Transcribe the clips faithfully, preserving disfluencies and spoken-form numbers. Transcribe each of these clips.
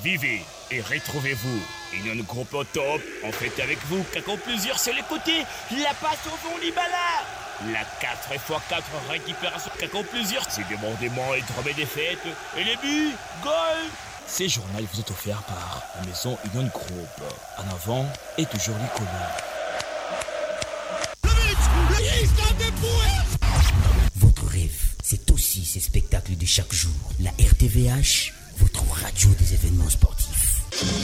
Vivez et retrouvez-vous. Union Groupe au top, en fait avec vous, qu'en plusieurs c'est l'écouter. La passe au fond Libala. La quatre fois quatre récupération, qu'en plusieurs c'est demandement et drôme des fêtes. Et les buts, goal. Ces journaux vous est offert par la maison Union Groupe. En avant et toujours l'icône. Votre rêve, c'est aussi ces spectacles de chaque jour. La R T V H, votre radio des événements sportifs.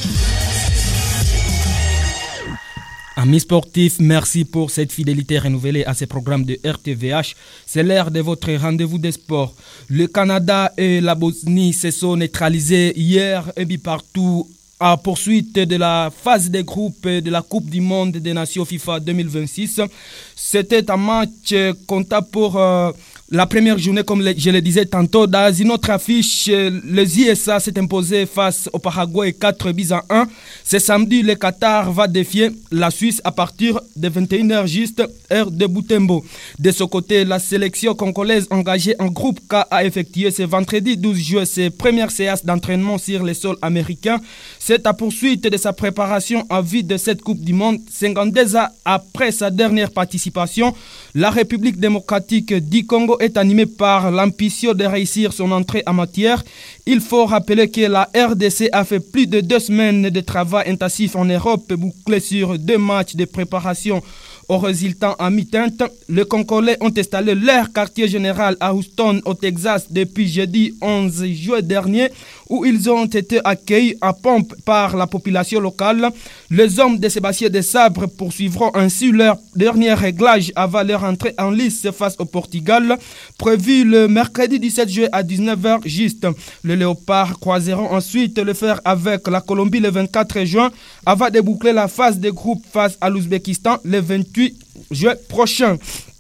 Amis sportifs, merci pour cette fidélité renouvelée à ces programmes de R T V H. C'est l'heure de votre rendez-vous des sports. Le Canada et la Bosnie se sont neutralisés hier un but partout à poursuite de la phase des groupes de la Coupe du Monde des Nations FIFA deux mille vingt-six. C'était un match comptable pour euh, la première journée, comme je le disais tantôt. Dans une autre affiche, les U S A s'est imposé face au Paraguay quatre buts à un. Ce samedi, le Qatar va défier la Suisse à partir de vingt et une heures juste, heure de Butembo. De ce côté, la sélection congolaise engagée en groupe K a effectué ce vendredi douze juillet ses premières séances d'entraînement sur le sol américain. C'est à poursuite de sa préparation en vue de cette Coupe du Monde. cinquante-deux ans après sa dernière participation, la République démocratique du Congo est animée par l'ambition de réussir son entrée en matière. Il faut rappeler que la R D C a fait plus de deux semaines de travail intensif en Europe, bouclé sur deux matchs de préparation au résultat en mi-teinte. Les Congolais ont installé leur quartier général à Houston, au Texas, depuis jeudi onze juillet dernier, où ils ont été accueillis à pompe par la population locale. Les hommes de Sébastien Desabre poursuivront ainsi leur dernier réglage avant leur entrée en lice face au Portugal, prévu le mercredi dix-sept juillet à dix-neuf heures juste. Les Léopards croiseront ensuite le fer avec la Colombie le vingt-quatre juin, avant de boucler la phase de groupe face à l'Ouzbékistan le vingt-huit juillet prochain.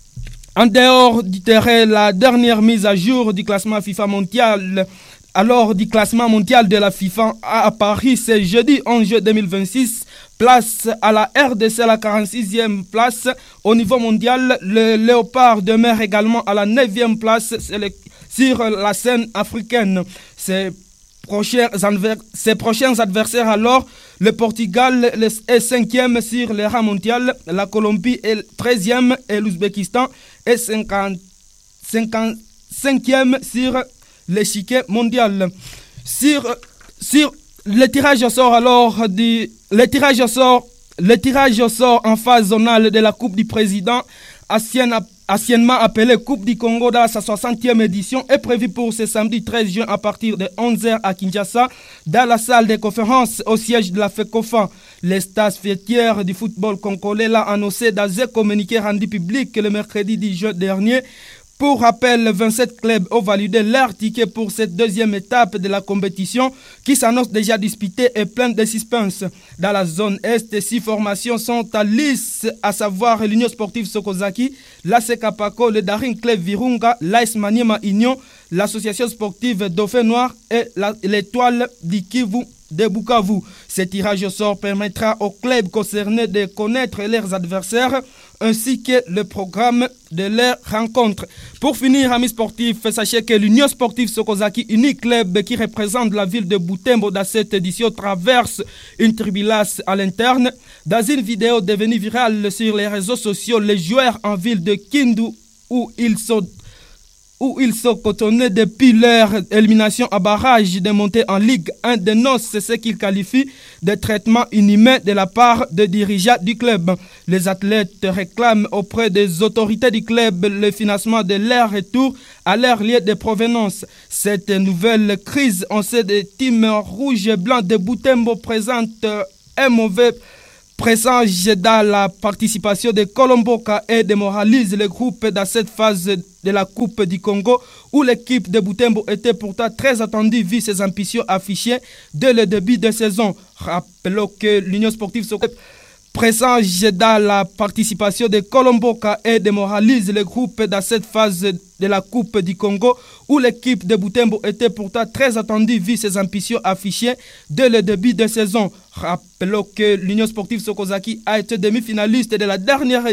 En dehors du terrain, la dernière mise à jour du classement FIFA mondial Alors, du classement mondial de la FIFA à Paris, c'est jeudi onze juillet deux mille vingt-six. Place à la R D C à la quarante-sixième place. Au niveau mondial, le Léopard demeure également à la neuvième place sur la scène africaine. Ses prochains, adver- ses prochains adversaires alors, le Portugal est cinquième sur le rang mondial, la Colombie est treizième et l'Ouzbékistan est cinquante-cinquième sur l'échiquier mondial. Sur, sur le tirage au sort alors, du, le tirage au sort, le tirage au sort en phase zonale de la Coupe du Président, ancienne, anciennement appelée Coupe du Congo dans sa soixantième édition, est prévu pour ce samedi treize juin à partir de onze heures à Kinshasa, dans la salle de conférence au siège de la FECOFA. Les stars fêtières du football congolais l'a annoncé dans un communiqué rendu public le mercredi dix juin dernier. Pour rappel, vingt-sept clubs ont validé leur ticket pour cette deuxième étape de la compétition qui s'annonce déjà disputée et pleine de suspense. Dans la zone Est, six formations sont à lice, à savoir l'Union sportive Sokozaki, l'A C Kapako, le Daring Club Virunga, l'A S Maniema Union, l'association sportive Dauphin Noir et la, l'étoile du Kivu de Bukavu. Ce tirage au sort permettra aux clubs concernés de connaître leurs adversaires ainsi que le programme de leur rencontre. Pour finir, amis sportifs, sachez que l'Union sportive Sokozaki, unique club qui représente la ville de Butembo dans cette édition, traverse une turbulence à l'interne. Dans une vidéo devenue virale sur les réseaux sociaux, les joueurs en ville de Kindu, où ils sont où ils sont cotonnés depuis leur élimination à barrage de montée en Ligue un de noces, c'est ce qu'ils qualifient de traitement inhumain de la part des dirigeants du club. Les athlètes réclament auprès des autorités du club le financement de leur retour à leur lieu de provenance. Cette nouvelle crise, on sait des teams rouges et blancs de Butembo présente un mauvais présage dans la participation de Colomboka et démoralise le groupe dans cette phase de la Coupe du Congo où l'équipe de Butembo était pourtant très attendue vu ses ambitions affichées dès le début de saison. Rappelons que l'Union sportive Sokozaki présage dans la participation de Colomboka et démoralise le groupe dans cette phase de la Coupe du Congo où l'équipe de Butembo était pourtant très attendue vu ses ambitions affichées dès le début de saison. Rappelons que l'Union sportive Sokozaki a été demi-finaliste de la dernière